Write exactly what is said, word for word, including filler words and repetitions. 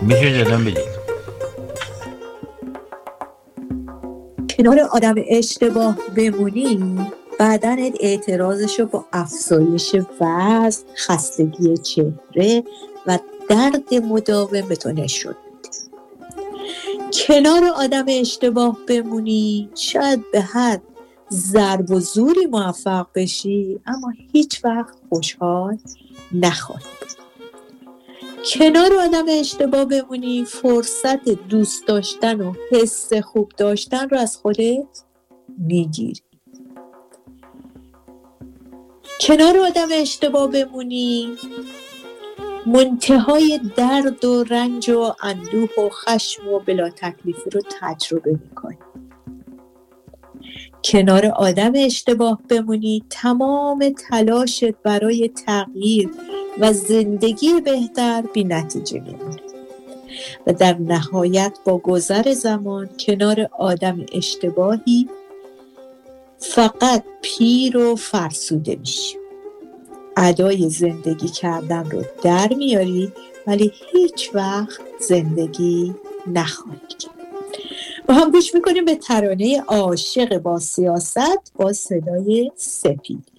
میشه جلوم بگید. کنار آدم اشتباه بمونی بدنت اعتراضشو با افزایش وزن، خستگی چهره و درد مداوم به تو نشون میده. کنار آدم اشتباه بمونی شاید به هر ضرب و زوری موفق بشی اما هیچ وقت خوشحال نخواهی. کنار آدم اشتباه بمونی فرصت دوست داشتن و حس خوب داشتن رو از خودت میگیری. کنار آدم اشتباه بمونی منتهای درد و رنج و اندوه و خشم و بلا تکلیفی رو تجربه میکنی. کنار آدم اشتباه بمونی تمام تلاشت برای تغییر و زندگی بهتر بی نتیجه میمونه و در نهایت با گذر زمان کنار آدم اشتباهی فقط پیر و فرسوده میشی. ادای زندگی کردن رو در میاری ولی هیچ وقت زندگی نخواهی کرد. با هم گوش میکنیم به ترانه عاشق با سیاست با صدای سپید.